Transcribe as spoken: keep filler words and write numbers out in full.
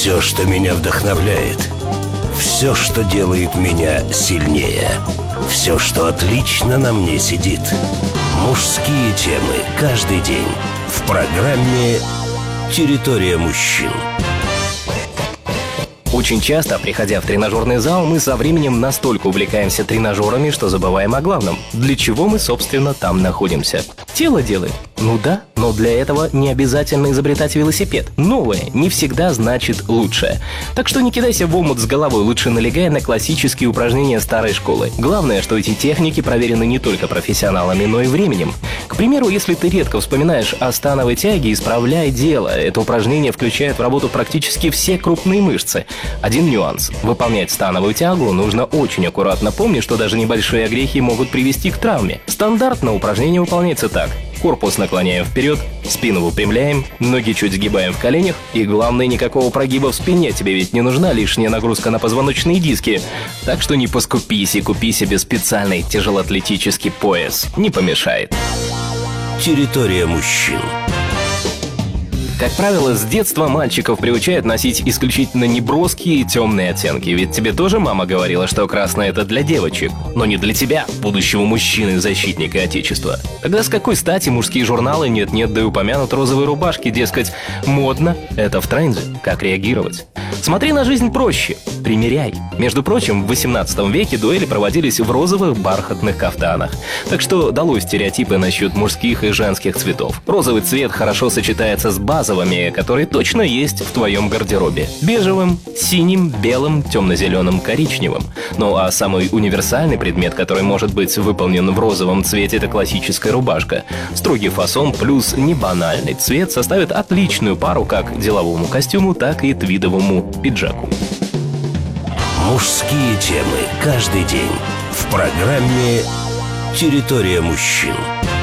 Все, что меня вдохновляет, все, что делает меня сильнее, все, что отлично на мне сидит. Мужские темы каждый день в программе «Территория мужчин». Очень часто, приходя в тренажерный зал, мы со временем настолько увлекаемся тренажерами, что забываем о главном. Для чего мы, собственно, там находимся? Тело делает. Ну да, но для этого не обязательно изобретать велосипед. Новое не всегда значит лучшее. Так что не кидайся в омут с головой, лучше налегай на классические упражнения старой школы. Главное, что эти техники проверены не только профессионалами, но и временем. К примеру, если ты редко вспоминаешь о становой тяге, исправляй дело. Это упражнение включает в работу практически все крупные мышцы. Один нюанс. Выполнять становую тягу нужно очень аккуратно. Помни, что даже небольшие огрехи могут привести к травме. Стандартно упражнение выполняется так. Корпус наклоняем вперед, спину выпрямляем, ноги чуть сгибаем в коленях. И главное, никакого прогиба в спине. Тебе ведь не нужна лишняя нагрузка на позвоночные диски. Так что не поскупись и купи себе специальный тяжелоатлетический пояс. Не помешает. Территория мужчин. Как правило, с детства мальчиков приучают носить исключительно неброские и темные оттенки. Ведь тебе тоже мама говорила, что красное — это для девочек. Но не для тебя, будущего мужчины, защитника Отечества. Тогда с какой стати мужские журналы нет-нет, да и упомянут розовые рубашки, дескать, модно, это в тренде. Как реагировать? Смотри на жизнь проще. Примеряй. Между прочим, в восемнадцатом веке дуэли проводились в розовых бархатных кафтанах. Так что долой стереотипы насчет мужских и женских цветов. Розовый цвет хорошо сочетается с базовыми, которые точно есть в твоем гардеробе. Бежевым, синим, белым, темно-зеленым, коричневым. Ну а самый универсальный предмет, который может быть выполнен в розовом цвете, это классическая рубашка. Строгий фасон плюс небанальный цвет составит отличную пару как деловому костюму, так и твидовому пиджаку. Мужские темы каждый день в программе «Территория мужчин».